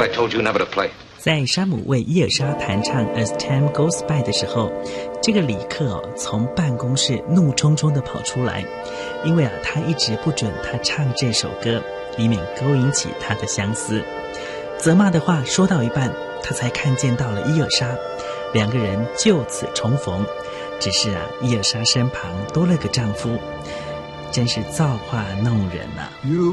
I told you never to play. 在山姆为伊尔莎弹唱 As Time Goes By 的时候，这个里克从办公室怒冲冲地跑出来，因为他一直不准他唱这首歌，以免勾引起他的相思。责骂的话说到一半，他才看见到了伊尔莎，两个人就此重逢。只是伊尔莎身旁多了个丈夫，真是造化弄人啊。 You